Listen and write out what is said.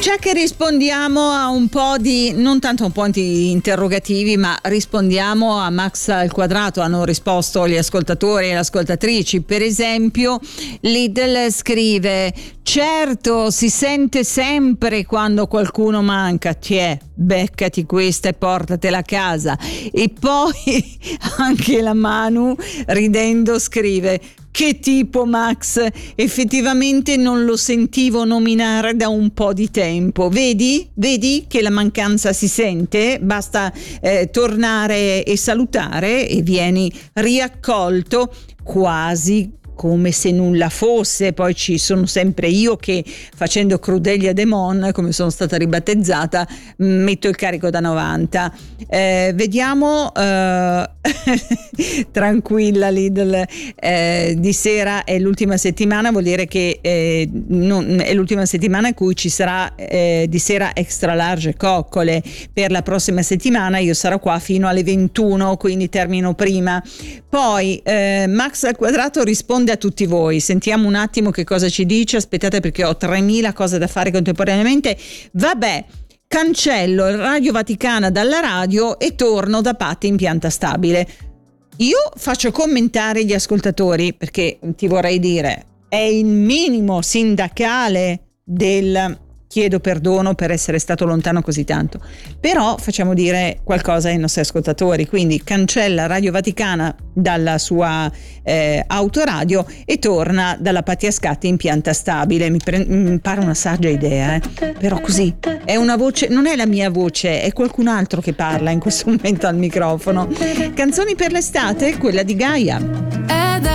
Già che rispondiamo a un po' di, non tanto un po' di interrogativi, ma rispondiamo a Max al quadrato, hanno risposto gli ascoltatori e le ascoltatrici. Per esempio Lidl scrive: certo, si sente sempre quando qualcuno manca, beccati questa e portatela a casa. E poi anche la Manu ridendo scrive: che tipo, Max? Effettivamente non lo sentivo nominare da un po' di tempo. Vedi che la mancanza si sente? Basta tornare e salutare e vieni riaccolto quasi come se nulla fosse. Poi ci sono sempre io che, facendo Crudelia Demon, come sono stata ribattezzata, metto il carico da 90. Vediamo. Tranquilla Lidl, di sera è l'ultima settimana, vuol dire che è l'ultima settimana in cui ci sarà di sera extra large coccole. Per la prossima settimana io sarò qua fino alle 21, quindi termino prima. Poi Max al quadrato risponde a tutti voi. Sentiamo un attimo che cosa ci dice. Aspettate, perché ho 3000 cose da fare contemporaneamente. Vabbè, cancello Radio Vaticana dalla radio e torno da Patti in pianta stabile. Io faccio commentare gli ascoltatori, perché ti vorrei dire, è il minimo sindacale del chiedo perdono per essere stato lontano così tanto, però facciamo dire qualcosa ai nostri ascoltatori, quindi cancella Radio Vaticana dalla sua autoradio e torna dalla Patti Ascatti in pianta stabile. Mi pare una saggia idea, però così è una voce, non è la mia voce, è qualcun altro che parla in questo momento al microfono. Canzoni per l'estate, quella di Gaia.